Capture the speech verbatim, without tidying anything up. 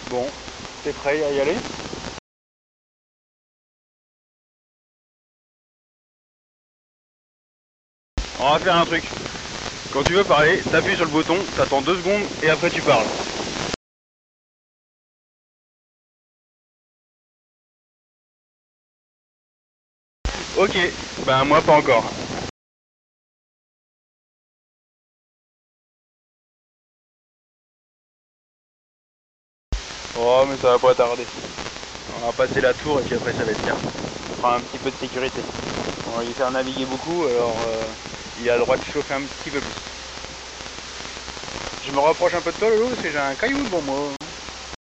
Bon, t'es prêt à y aller? On va faire un truc. Quand tu veux parler, t'appuies sur le bouton, t'attends deux secondes et après tu parles. Ok, ben moi pas encore. Oh mais ça va pas tarder. On va passer la tour et puis après ça va être bien. On fera un petit peu de sécurité. On va lui faire naviguer beaucoup, alors euh, il a le droit de chauffer un petit peu plus. Je me rapproche un peu de toi Lolo parce que j'ai un caillou devant moi.